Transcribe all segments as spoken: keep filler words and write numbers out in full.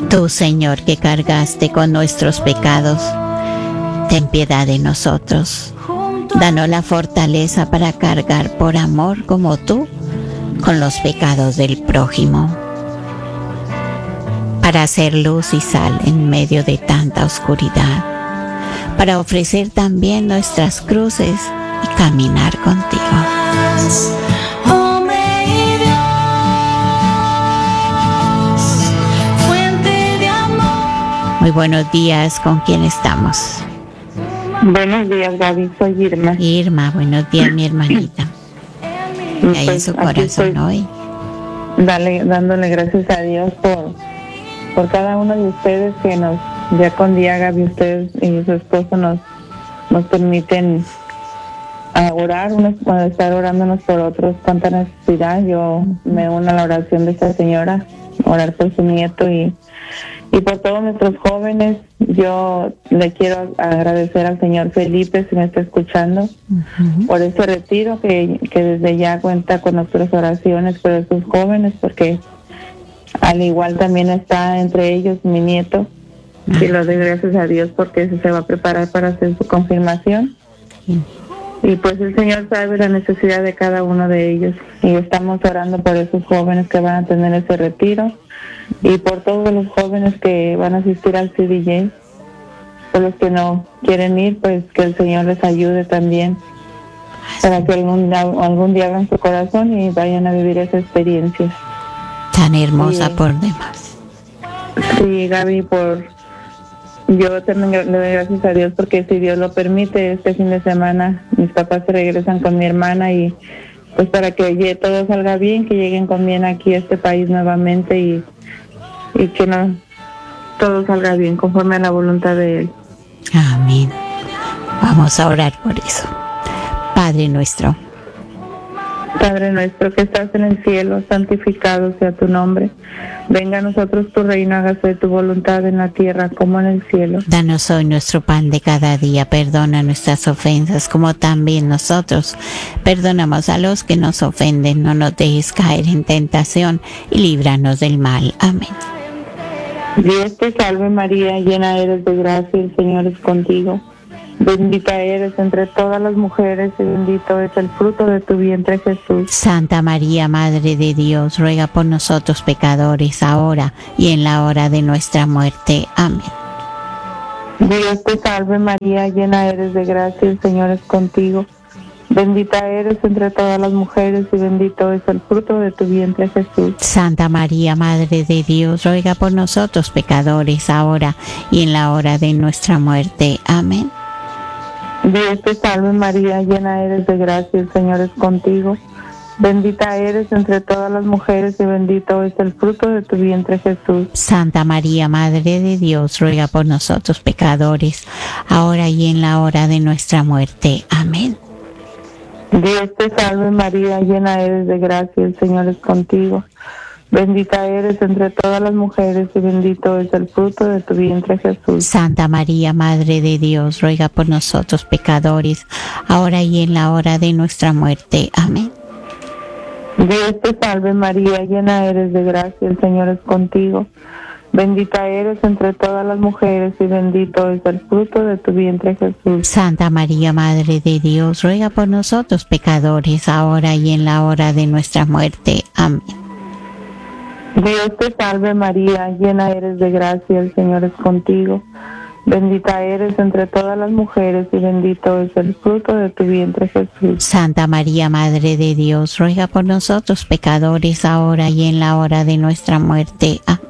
Tú, Señor, que cargaste con nuestros pecados, ten piedad de nosotros. Danos la fortaleza para cargar por amor como tú con los pecados del prójimo, para hacer luz y sal en medio de tanta oscuridad, para ofrecer también nuestras cruces y caminar contigo. Muy buenos días, ¿con quién estamos? Buenos días, Gaby, soy Irma. Irma, buenos días, mi hermanita. ¿Qué hay en su corazón hoy? Dale, dándole gracias a Dios por, por cada uno de ustedes que nos, día con día, Gaby, ustedes y su esposo nos, nos permiten a orar, unos, estar orándonos por otros, cuánta necesidad. Yo me uno a la oración de esta señora, orar por su nieto y Y por todos nuestros jóvenes. Yo le quiero agradecer al señor Felipe, si me está escuchando, uh-huh. por ese retiro que, que desde ya cuenta con nuestras oraciones por esos jóvenes, porque al igual también está entre ellos mi nieto, uh-huh. y lo doy gracias a Dios porque se va a preparar para hacer su confirmación. Uh-huh. Y pues el Señor sabe la necesidad de cada uno de ellos, y estamos orando por esos jóvenes que van a tener ese retiro, y por todos los jóvenes que van a asistir al C D J, por los que no quieren ir, pues que el Señor les ayude también, para que algún, algún día abran su corazón y vayan a vivir esa experiencia. Tan hermosa y, por demás. Sí, Gaby, por yo también le doy gracias a Dios porque si Dios lo permite, este fin de semana mis papás se regresan con mi hermana y pues para que todo salga bien, que lleguen con bien aquí a este país nuevamente y, y que no todo salga bien conforme a la voluntad de Él. Amén. Vamos a orar por eso. Padre nuestro. Padre nuestro que estás en el cielo, santificado sea tu nombre. Venga a nosotros tu reino, hágase tu voluntad en la tierra como en el cielo. Danos hoy nuestro pan de cada día, perdona nuestras ofensas como también nosotros perdonamos a los que nos ofenden. No nos dejes caer en tentación y líbranos del mal. Amén. Dios te salve María, llena eres de gracia, el Señor es contigo. Bendita eres entre todas las mujeres y bendito es el fruto de tu vientre, Jesús. Santa María, Madre de Dios, ruega por nosotros pecadores, ahora y en la hora de nuestra muerte. Amén. Dios te salve María, llena eres de gracia, el Señor es contigo. Bendita eres entre todas las mujeres y bendito es el fruto de tu vientre, Jesús. Santa María, Madre de Dios, ruega por nosotros pecadores, ahora y en la hora de nuestra muerte. Amén. Dios te salve María, llena eres de gracia, el Señor es contigo. Bendita eres entre todas las mujeres y bendito es el fruto de tu vientre, Jesús. Santa María, Madre de Dios, ruega por nosotros pecadores, ahora y en la hora de nuestra muerte. Amén. Dios te salve María, llena eres de gracia, el Señor es contigo. Bendita eres entre todas las mujeres y bendito es el fruto de tu vientre, Jesús. Santa María, Madre de Dios, ruega por nosotros pecadores, ahora y en la hora de nuestra muerte. Amén. Dios te salve María, llena eres de gracia, el Señor es contigo. Bendita eres entre todas las mujeres y bendito es el fruto de tu vientre, Jesús. Santa María, Madre de Dios, ruega por nosotros pecadores, ahora y en la hora de nuestra muerte. Amén. Dios te salve María, llena eres de gracia, el Señor es contigo. Bendita eres entre todas las mujeres y bendito es el fruto de tu vientre, Jesús. Santa María, Madre de Dios, ruega por nosotros pecadores, ahora y en la hora de nuestra muerte. Amén.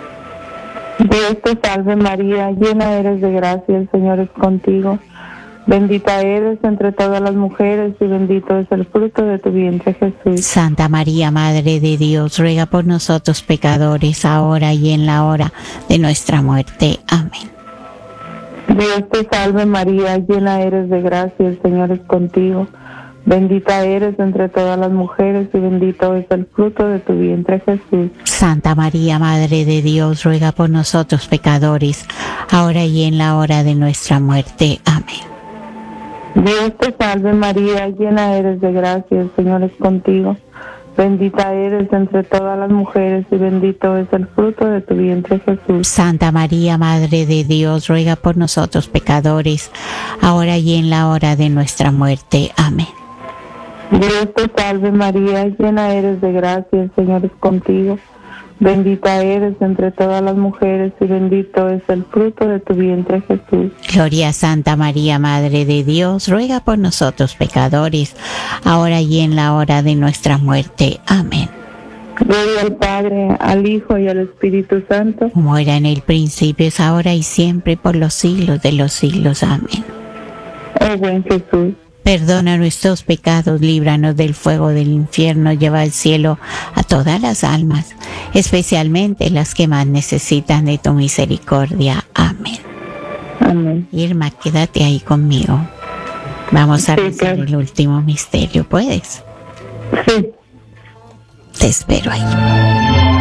Dios te salve María, llena eres de gracia, el Señor es contigo. Bendita eres entre todas las mujeres y bendito es el fruto de tu vientre, Jesús. Santa María, Madre de Dios, ruega por nosotros pecadores, ahora y en la hora de nuestra muerte. Amén. Dios te salve María, llena eres de gracia, el Señor es contigo. Bendita eres entre todas las mujeres y bendito es el fruto de tu vientre, Jesús. Santa María, Madre de Dios, ruega por nosotros pecadores, ahora y en la hora de nuestra muerte. Amén. Dios te salve María, llena eres de gracia, el Señor es contigo. Bendita eres entre todas las mujeres y bendito es el fruto de tu vientre, Jesús. Santa María, Madre de Dios, ruega por nosotros pecadores, ahora y en la hora de nuestra muerte. Amén. Dios te salve María, llena eres de gracia, el Señor es contigo. Bendita eres entre todas las mujeres y bendito es el fruto de tu vientre, Jesús. Gloria a Santa María, Madre de Dios, ruega por nosotros pecadores, ahora y en la hora de nuestra muerte. Amén. Gloria al Padre, al Hijo y al Espíritu Santo. Como era en el principio, es ahora y siempre, por los siglos de los siglos. Amén. Oh buen Jesús, perdona nuestros pecados, líbranos del fuego del infierno, lleva al cielo a todas las almas, especialmente las que más necesitan de tu misericordia. Amén. Amén. Irma, quédate ahí conmigo. Vamos a Sí, rezar claro. el último misterio. ¿Puedes? Sí. Te espero ahí.